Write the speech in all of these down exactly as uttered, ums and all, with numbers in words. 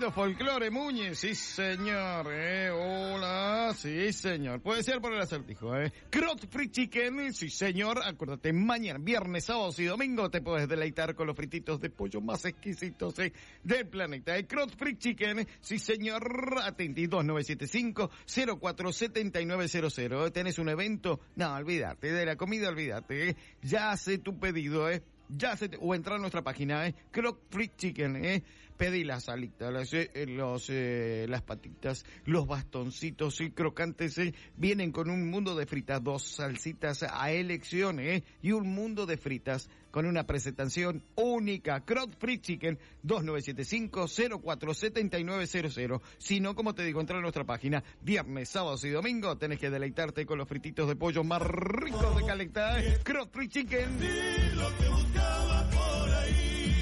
Lindo folclore, Muñez, sí señor, eh, hola, sí señor, puede ser por el acertijo, eh. Crot Free Chicken, sí señor, acuérdate, mañana, viernes, sábados y domingo te puedes deleitar con los frititos de pollo más exquisitos, eh, del planeta, eh. Crot Free Chicken, sí señor, atenti, dos nueve siete cinco, cero cuatro siete nueve cero cero, tenés un evento, no, olvídate, de la comida olvídate, eh. Ya hace tu pedido, eh. Ya se te, o entra a nuestra página, eh, Crot Free Chicken, eh, pedí las alitas, las, eh, los, eh, las patitas, los bastoncitos y crocantes, eh, vienen con un mundo de fritas, dos salsitas a elección, eh, y un mundo de fritas con una presentación única. Crot Free Chicken, dos nueve siete cinco, cero cuatro siete nueve cero cero. Si no, como te digo, entra a nuestra página, viernes, sábados y domingo, tenés que deleitarte con los frititos de pollo más ricos de Caleta, eh, Crot Free Chicken. Por ahí.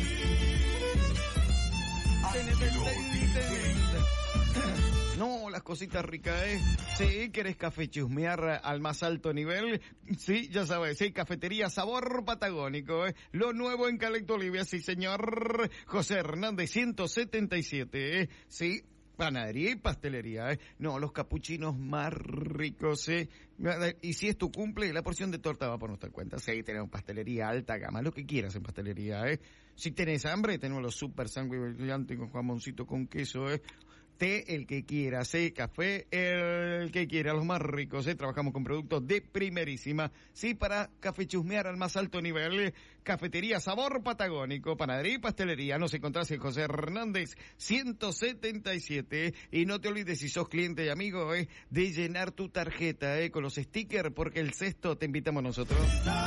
No, las cositas ricas, ¿eh? Sí, ¿querés café chusmear al más alto nivel? Sí, ya sabes, sí, cafetería sabor patagónico, ¿eh? Lo nuevo en Caleta Olivia, sí señor. José Hernández ciento setenta y siete, ¿eh? Sí. Panadería y pastelería, ¿eh? No, los capuchinos más ricos, ¿eh? Y si es tu cumple, la porción de torta va por nuestra cuenta. Sí, tenemos pastelería alta gama, lo que quieras en pastelería, ¿eh? Si tenés hambre, tenemos los super sándwiches brillantes con jamoncito con queso, ¿eh? Té, el que quiera, ¿eh? Café, el que quiera, los más ricos, ¿eh? Trabajamos con productos de primerísima. Sí, para café chusmear al más alto nivel, ¿eh? Cafetería sabor patagónico, panadería y pastelería. Nos encontrás en José Hernández ciento setenta y siete, ¿eh? Y no te olvides, si sos cliente y amigo, ¿eh? De llenar tu tarjeta, ¿eh? Con los stickers, porque el sexto te invitamos nosotros.